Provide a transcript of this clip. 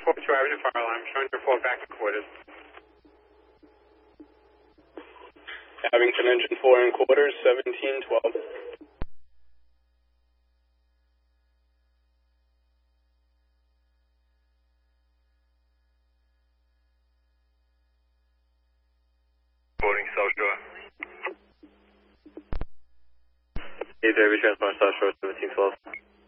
4-2 Avenue fire alarm, showing your fall back in quarters. Abington engine 4 in quarters, 1712. Boarding South Shore. Hey, Derby, transponder South Shore, 1712.